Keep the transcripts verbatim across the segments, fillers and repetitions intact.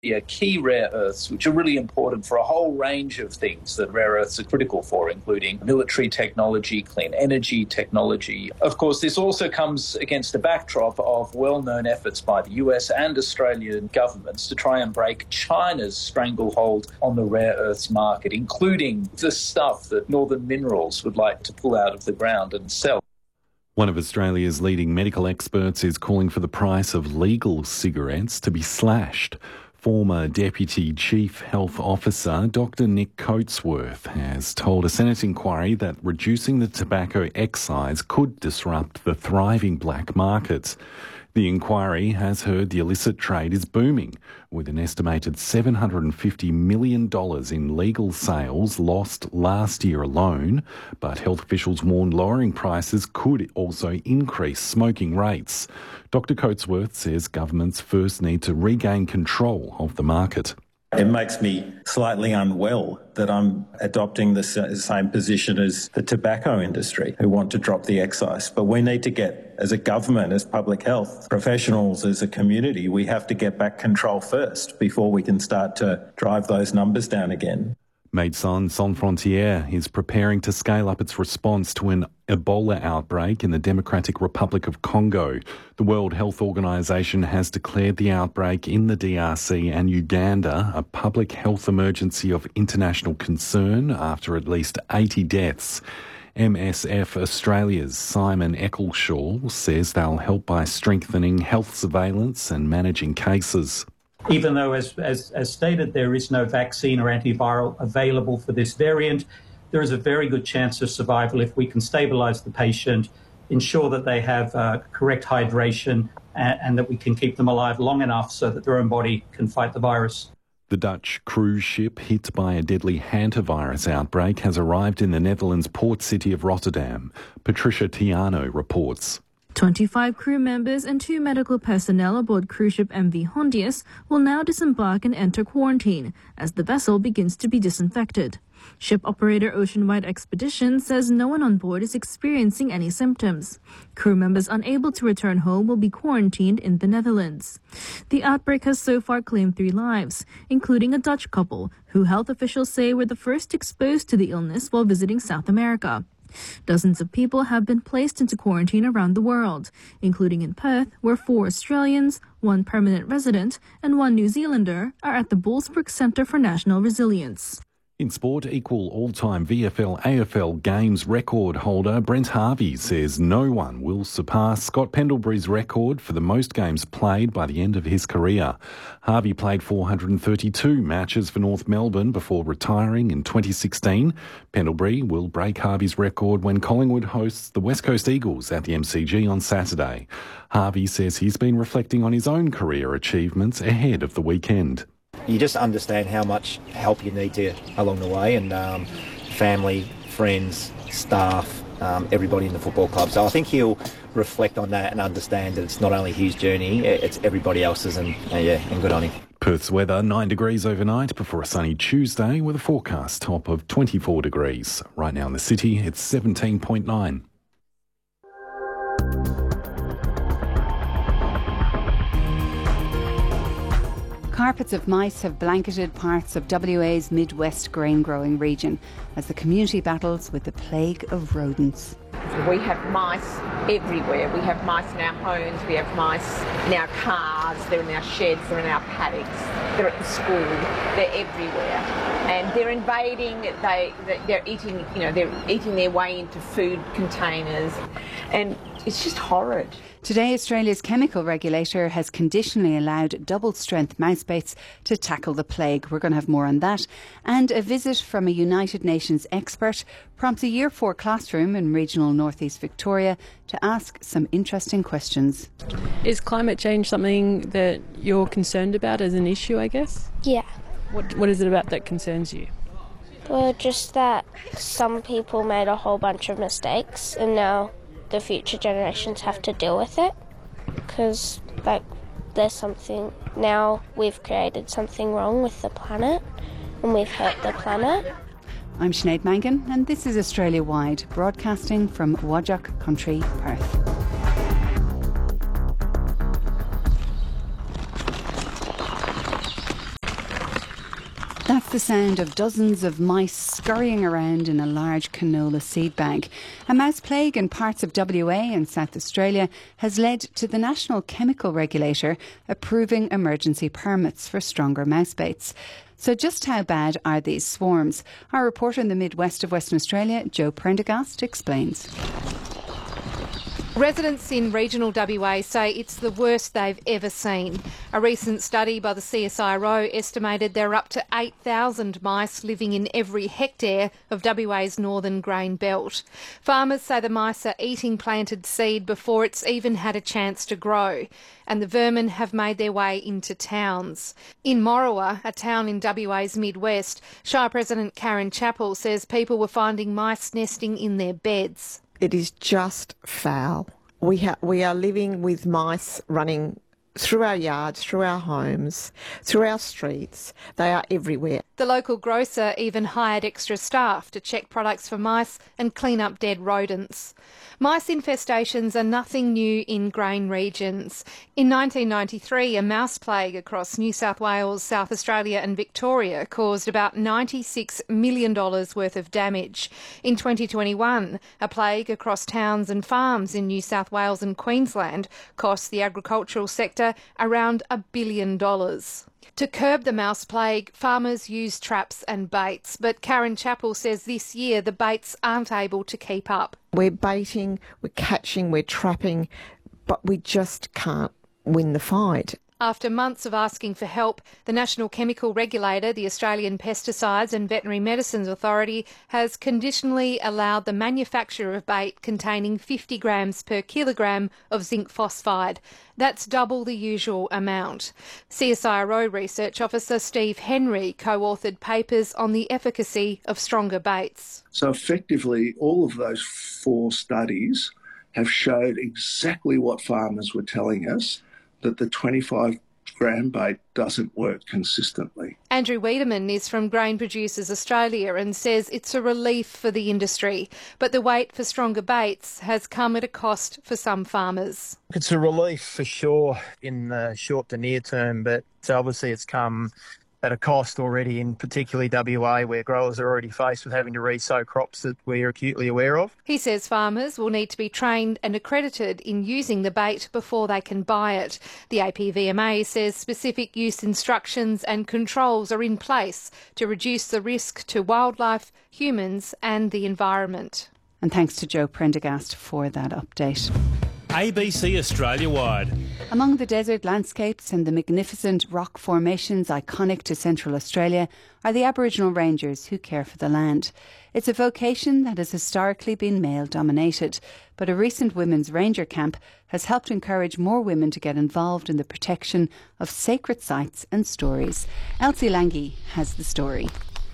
Yeah, key rare earths, which are really important for a whole range of things that rare earths are critical for, including military technology, clean energy technology. Of course, this also comes against a backdrop of well-known efforts by the U S and Australian governments to try and break China's stranglehold on the rare earths market, including the stuff that Northern Minerals would like to pull out of the ground and sell. One of Australia's leading medical experts is calling for the price of legal cigarettes to be slashed. Former Deputy Chief Health Officer Doctor Nick Coatsworth has told a Senate inquiry that reducing the tobacco excise could disrupt the thriving black market. The inquiry has heard the illicit trade is booming, with an estimated seven hundred fifty million dollars in legal sales lost last year alone, but health officials warned lowering prices could also increase smoking rates. Doctor Coatsworth says governments first need to regain control of the market. It makes me slightly unwell that I'm adopting the same position as the tobacco industry, who want to drop the excise. But we need to get, as a government, as public health professionals, as a community, we have to get back control first before we can start to drive those numbers down again. Médecins Sans Frontières is preparing to scale up its response to an Ebola outbreak in the Democratic Republic of Congo. The World Health Organization has declared the outbreak in the D R C and Uganda a public health emergency of international concern after at least eighty deaths. M S F Australia's Simon Eccleshaw says they'll help by strengthening health surveillance and managing cases. Even though, as, as, as stated, there is no vaccine or antiviral available for this variant, there is a very good chance of survival if we can stabilise the patient, ensure that they have uh, correct hydration, and, and that we can keep them alive long enough so that their own body can fight the virus. The Dutch cruise ship hit by a deadly hantavirus outbreak has arrived in the Netherlands' port city of Rotterdam. Patricia Tiano reports. twenty-five crew members and two medical personnel aboard cruise ship M V Hondius will now disembark and enter quarantine as the vessel begins to be disinfected. Ship operator Oceanwide Expedition says no one on board is experiencing any symptoms. Crew members unable to return home will be quarantined in the Netherlands. The outbreak has so far claimed three lives, including a Dutch couple, who health officials say were the first exposed to the illness while visiting South America. Dozens of people have been placed into quarantine around the world, including in Perth, where four Australians, one permanent resident, and one New Zealander are at the Bullsbrook Centre for National Resilience. In sport, equal all-time V F L A F L games record holder Brent Harvey says no one will surpass Scott Pendlebury's record for the most games played by the end of his career. Harvey played four hundred thirty-two matches for North Melbourne before retiring in twenty sixteen. Pendlebury will break Harvey's record when Collingwood hosts the West Coast Eagles at the M C G on Saturday. Harvey says he's been reflecting on his own career achievements ahead of the weekend. You just understand how much help you need to along the way, and um, family, friends, staff, um, everybody in the football club. So I think he'll reflect on that and understand that it's not only his journey, it's everybody else's, and uh, yeah, and good on him. Perth's weather, nine degrees overnight before a sunny Tuesday with a forecast top of twenty-four degrees. Right now in the city, it's seventeen point nine. Carpets of mice have blanketed parts of W A's Midwest grain-growing region as the community battles with the plague of rodents. We have mice everywhere. We have mice in our homes, we have mice in our cars, they're in our sheds, they're in our paddocks, they're at the school, they're everywhere. And they're invading, they, they're eating, you know, they're eating their way into food containers, and it's just horrid. Today, Australia's chemical regulator has conditionally allowed double-strength mouse baits to tackle the plague. We're going to have more on that. And a visit from a United Nations expert prompts a Year four classroom in regional northeast Victoria to ask some interesting questions. Is climate change something that you're concerned about as an issue, I guess? Yeah. What What is it about that concerns you? Well, just that some people made a whole bunch of mistakes and now the future generations have to deal with it, because like there's something now, we've created something wrong with the planet and we've hurt the planet. I'm Sinead Mangan and this is Australia Wide, broadcasting from Whadjuk Country, Perth. That's the sound of dozens of mice scurrying around in a large canola seed bag. A mouse plague in parts of W A and South Australia has led to the National Chemical Regulator approving emergency permits for stronger mouse baits. So just how bad are these swarms? Our reporter in the Midwest of Western Australia, Joe Prendergast, explains. Residents in regional W A say it's the worst they've ever seen. A recent study by the C S I R O estimated there are up to eight thousand mice living in every hectare of W A's northern grain belt. Farmers say the mice are eating planted seed before it's even had a chance to grow, and the vermin have made their way into towns. In Morawa, a town in W A's Midwest, Shire President Karen Chappell says people were finding mice nesting in their beds. It is just foul. We, ha- we are living with mice running through our yards, through our homes, through our streets. They are everywhere. The local grocer even hired extra staff to check products for mice and clean up dead rodents. Mice infestations are nothing new in grain regions. In nineteen ninety-three, a mouse plague across New South Wales, South Australia and Victoria caused about ninety-six million dollars worth of damage. In twenty twenty-one, a plague across towns and farms in New South Wales and Queensland cost the agricultural sector around a billion dollars. To curb the mouse plague, farmers use traps and baits, but Karen Chappell says this year the baits aren't able to keep up. We're baiting, we're catching, we're trapping, but we just can't win the fight. After months of asking for help, the National Chemical Regulator, the Australian Pesticides and Veterinary Medicines Authority, has conditionally allowed the manufacture of bait containing fifty grams per kilogram of zinc phosphide. That's double the usual amount. C S I R O Research Officer Steve Henry co-authored papers on the efficacy of stronger baits. So effectively, all of those four studies have showed exactly what farmers were telling us, that the twenty-five gram bait doesn't work consistently. Andrew Wiedemann is from Grain Producers Australia and says it's a relief for the industry, but the wait for stronger baits has come at a cost for some farmers. It's a relief for sure in the short to near term, but obviously it's come at a cost already in particularly W A, where growers are already faced with having to re-sow crops that we're acutely aware of. He says farmers will need to be trained and accredited in using the bait before they can buy it. The A P V M A says specific use instructions and controls are in place to reduce the risk to wildlife, humans and the environment. And thanks to Joe Prendergast for that update. A B C Australia-wide. Among the desert landscapes and the magnificent rock formations iconic to Central Australia are the Aboriginal Rangers who care for the land. It's a vocation that has historically been male-dominated, but a recent women's ranger camp has helped encourage more women to get involved in the protection of sacred sites and stories. Elsie Lange has the story.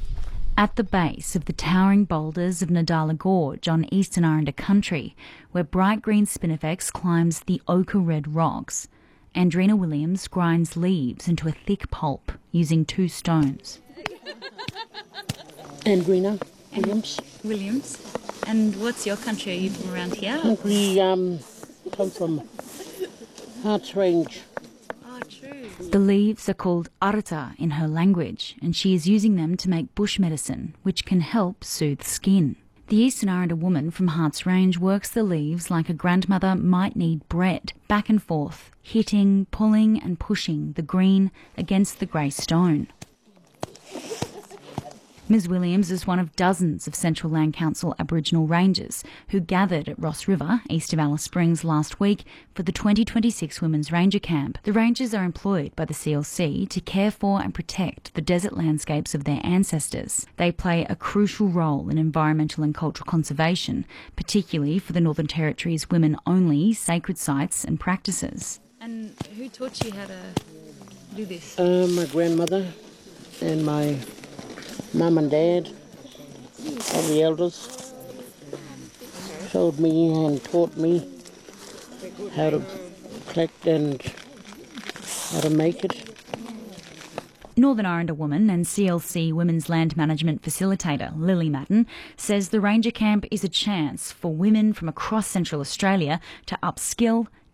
At the base of the towering boulders of Nadala Gorge on Eastern Aranda Country, where bright green spinifex climbs the ochre red rocks, Andrina Williams grinds leaves into a thick pulp using two stones. Andrina Williams. And Williams. And what's your country? Are you from around here? We um, come from Harts Range. The leaves are called arata in her language, and she is using them to make bush medicine, which can help soothe skin. The Eastern Aranda woman from Harts Range works the leaves like a grandmother might need bread, back and forth, hitting, pulling and pushing the green against the grey stone. Miz Williams is one of dozens of Central Land Council Aboriginal rangers who gathered at Ross River, east of Alice Springs, last week for the twenty twenty-six Women's Ranger Camp. The rangers are employed by the C L C to care for and protect the desert landscapes of their ancestors. They play a crucial role in environmental and cultural conservation, particularly for the Northern Territory's women-only sacred sites and practices. And who taught you how to do this? Uh, my grandmother and my mum and dad, all the elders, showed me and taught me how to collect and how to make it. Northern Aranda woman and C L C Women's Land Management Facilitator Lily Madden says the Ranger Camp is a chance for women from across Central Australia to upskill,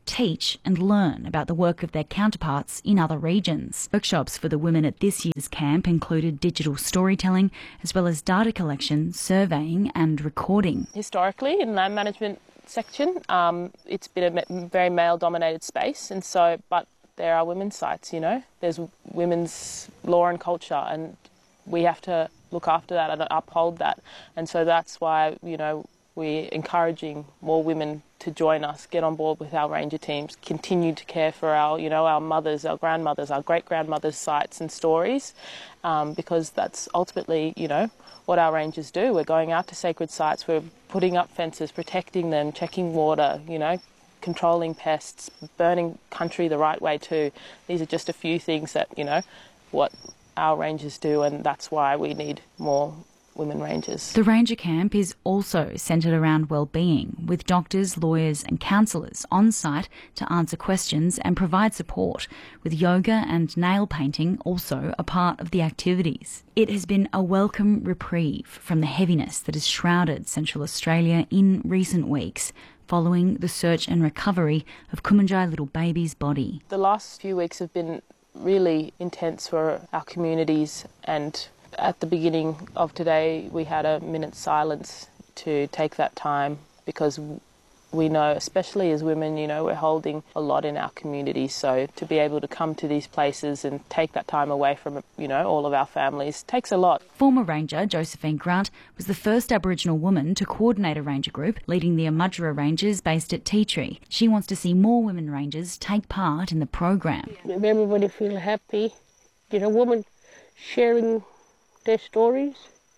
teach and learn about the work of their counterparts in other regions. Workshops for the women at this year's camp included digital storytelling, as well as data collection, surveying and recording. Historically, in land management section, um, it's been a very male-dominated space, and so, but there are women's sites, you know. There's women's law and culture, and we have to look after that and uphold that. And so that's why, you know, we're encouraging more women to join us, get on board with our ranger teams, continue to care for our, you know, our mothers, our grandmothers, our great-grandmothers' sites and stories, um, because that's ultimately, you know, what our rangers do. We're going out to sacred sites, we're putting up fences, protecting them, checking water, you know, controlling pests, burning country the right way too. These are just a few things that, you know, what our rangers do, and that's why we need more women rangers. The Ranger Camp is also centred around wellbeing, with doctors, lawyers and counsellors on site to answer questions and provide support, with yoga and nail painting also a part of the activities. It has been a welcome reprieve from the heaviness that has shrouded Central Australia in recent weeks, following the search and recovery of Kumanjai little baby's body. The last few weeks have been really intense for our communities, and at the beginning of today we had a minute's silence to take that time, because we know, especially as women, you know, we're holding a lot in our community. So to be able to come to these places and take that time away from, you know, all of our families takes a lot. Former Ranger Josephine Grant was the first Aboriginal woman to coordinate a ranger group, leading the Amudgera Rangers based at Tea Tree. She wants to see more women rangers take part in the program. Everybody feel happy, you know, women sharing their stories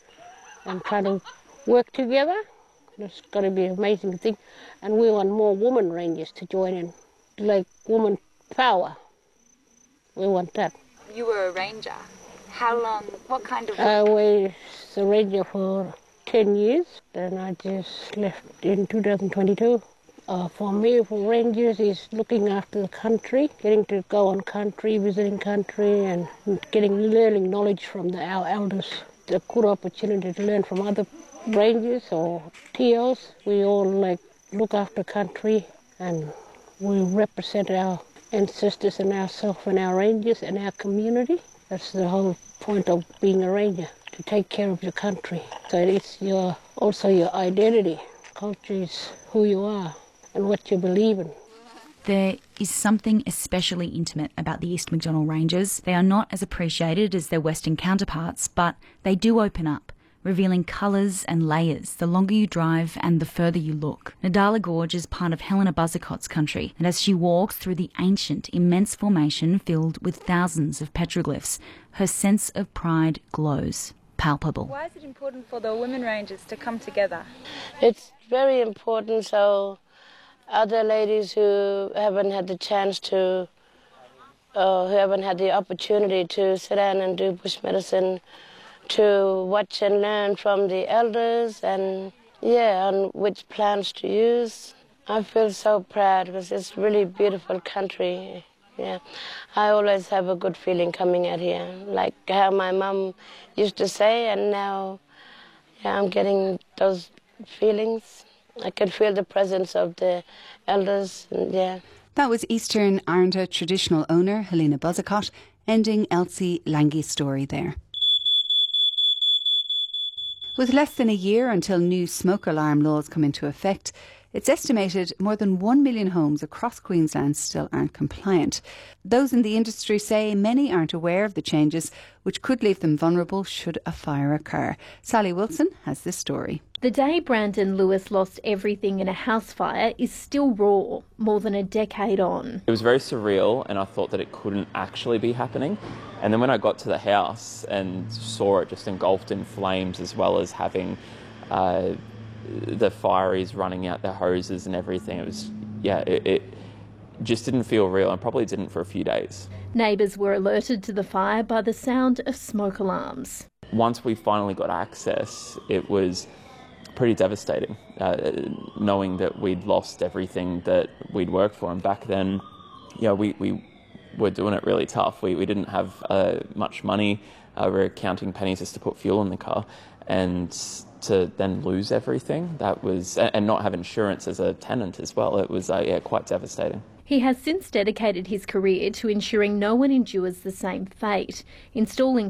and trying to work together. It's going to be an amazing thing. And we want more women rangers to join in, like woman power. We want that. You were a ranger. How long, what kind of work? I was a ranger for ten years. Then I just left in two thousand twenty-two. Uh, for me, for rangers, is looking after the country, getting to go on country, visiting country, and getting learning knowledge from the, our elders. It's a good opportunity to learn from other rangers or T Os. We all like look after country, and we represent our ancestors and ourselves and our rangers and our community. That's the whole point of being a ranger, to take care of your country. So it's your also your identity. Culture is who you are and what you believe in. There is something especially intimate about the East Macdonnell Rangers. They are not as appreciated as their Western counterparts, but they do open up, revealing colours and layers the longer you drive and the further you look. Nadala Gorge is part of Helena Buzzacot's country, and as she walks through the ancient, immense formation filled with thousands of petroglyphs, her sense of pride glows, palpable. Why is it important for the women rangers to come together? It's very important so other ladies who haven't had the chance to, uh, who haven't had the opportunity to sit down and do bush medicine, to watch and learn from the elders and, yeah, on which plants to use. I feel so proud because it's really beautiful country. Yeah, I always have a good feeling coming out here, like how my mum used to say, and now yeah, I'm getting those feelings. I can feel the presence of the elders, and yeah. That was Eastern Arnda traditional owner Helena Buzzacott, ending Elsie Langie's story there. With less than a year until new smoke alarm laws come into effect, it's estimated more than one million homes across Queensland still aren't compliant. Those in the industry say many aren't aware of the changes, which could leave them vulnerable should a fire occur. Sally Wilson has this story. The day Brandon Lewis lost everything in a house fire is still raw, more than a decade on. It was very surreal, and I thought that it couldn't actually be happening. And then when I got to the house and saw it just engulfed in flames, as well as having uh, the fireys running out their hoses and everything, it was, yeah, it, it just didn't feel real, and probably didn't for a few days. Neighbours were alerted to the fire by the sound of smoke alarms. Once we finally got access, it was pretty devastating, uh, knowing that we'd lost everything that we'd worked for. And back then, yeah, we, we were doing it really tough. We, we didn't have uh, much money. Uh, we were counting pennies just to put fuel in the car. And to then lose everything, that was, and not have insurance as a tenant as well, it was uh, yeah, quite devastating. He has since dedicated his career to ensuring no one endures the same fate, installing